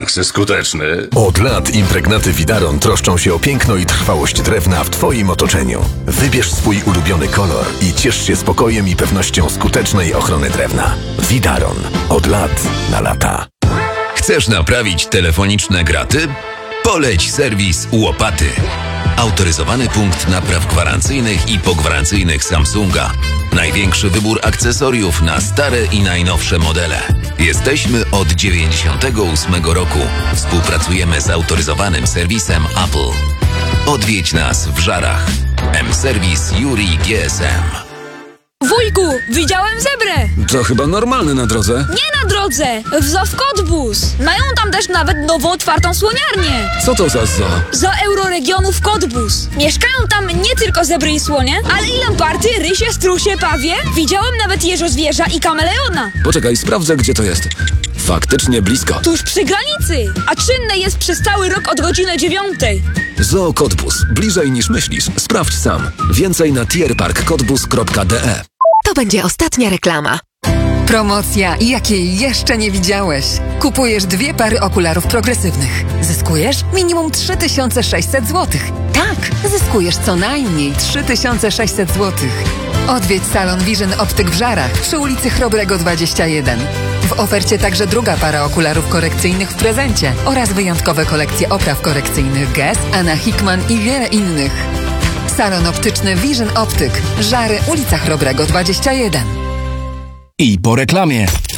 Max skuteczny. Od lat impregnaty Widaron troszczą się o piękno i trwałość drewna w Twoim otoczeniu. Wybierz swój ulubiony kolor i ciesz się spokojem i pewnością skutecznej ochrony drewna. Widaron. Od lat na lata. Chcesz naprawić telefoniczne graty? Poleć serwis Łopaty. Autoryzowany punkt napraw gwarancyjnych i pogwarancyjnych Samsunga. Największy wybór akcesoriów na stare i najnowsze modele. Jesteśmy od 98 roku. Współpracujemy z autoryzowanym serwisem Apple. Odwiedź nas w Żarach. M-Serwis Juri GSM. Wujku, widziałem zebrę! To chyba normalne na drodze. Nie na drodze! W Zoo Cottbus! Mają tam też nawet nową otwartą słoniarnię! Co to za zoo? Za Euroregionów Cottbus. Mieszkają tam nie tylko zebry i słonie, ale i lamparty, rysie, strusie, pawie. Widziałem nawet jeżozwierza i kameleona. Poczekaj, sprawdzę, gdzie to jest. Faktycznie blisko. Tuż przy granicy, a czynne jest przez cały rok od godziny 9. Zoo Cottbus. Bliżej niż myślisz. Sprawdź sam. Więcej na tierparkcottbus.de. To będzie ostatnia reklama. Promocja, jakiej jeszcze nie widziałeś. Kupujesz 2 pary okularów progresywnych. Zyskujesz minimum 3600 zł. Tak, zyskujesz co najmniej 3600 zł. Odwiedź salon Vision Optyk w Żarach przy ulicy Chrobrego 21. W ofercie także druga para okularów korekcyjnych w prezencie oraz wyjątkowe kolekcje opraw korekcyjnych Guess, Anna Hickman i wiele innych. Salon optyczny Vision Optyk. Żary, ulica Chrobrego 21. I po reklamie.